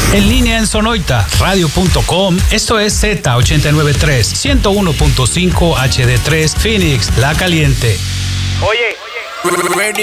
En línea en Sonoita, radio.com. Esto es Z893, 101.5 HD3, Phoenix, La Caliente. Oye.